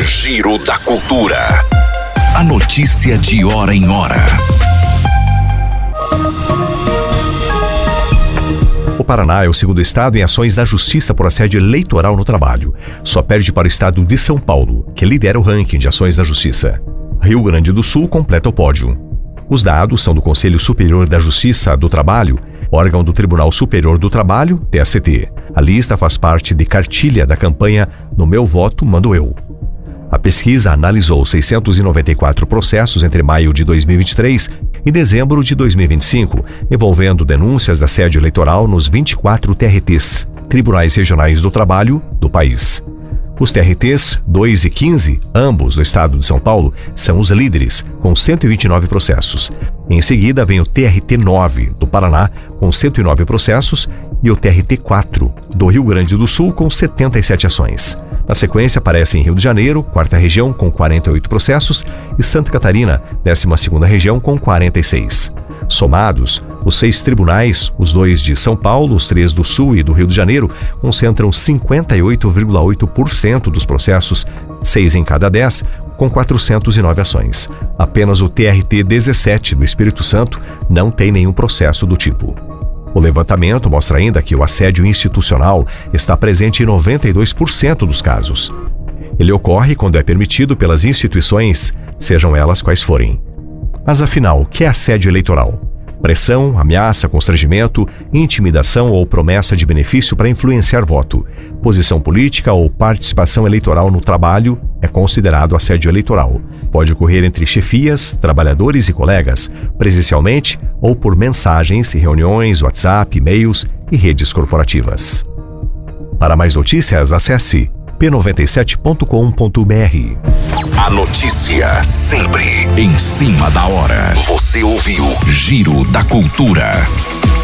Giro da Cultura. A notícia de hora em hora. O Paraná é o segundo estado em ações da Justiça por assédio eleitoral no trabalho. Só perde para o estado de São Paulo, que lidera o ranking de ações da Justiça. Rio Grande do Sul completa o pódio. Os dados são do Conselho Superior da Justiça do Trabalho, órgão do Tribunal Superior do Trabalho, TST. A lista faz parte de cartilha da campanha No Meu Voto Mando Eu. A pesquisa analisou 694 processos entre maio de 2023 e dezembro de 2025, envolvendo denúncias de assédio eleitoral nos 24 TRTs, Tribunais Regionais do Trabalho, do país. Os TRTs 2 e 15, ambos do estado de São Paulo, são os líderes, com 129 processos. Em seguida vem o TRT 9, do Paraná, com 109 processos, e o TRT 4, do Rio Grande do Sul, com 77 ações. Na sequência aparecem Rio de Janeiro, 4ª região, com 48 processos, e Santa Catarina, 12ª região, com 46. Somados, os 6 tribunais, os 2 de São Paulo, os 3 do Sul e do Rio de Janeiro, concentram 58,8% dos processos, 6 em cada 10, com 409 ações. Apenas o TRT 17 do Espírito Santo não tem nenhum processo do tipo. O levantamento mostra ainda que o assédio institucional está presente em 92% dos casos. Ele ocorre quando é permitido pelas instituições, sejam elas quais forem. Mas afinal, o que é assédio eleitoral? Pressão, ameaça, constrangimento, intimidação ou promessa de benefício para influenciar voto, posição política ou participação eleitoral no trabalho é considerado assédio eleitoral. Pode ocorrer entre chefias, trabalhadores e colegas, presencialmente ou por mensagens, reuniões, WhatsApp, e-mails e redes corporativas. Para mais notícias, acesse p97.com.br. A notícia sempre em cima da hora. Você ouviu Giro da Cultura.